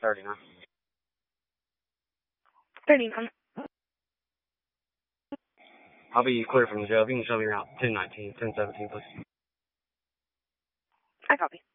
39. 39. I'll be clear from the jail. If you can show me around 1019, 1017, please. I copy.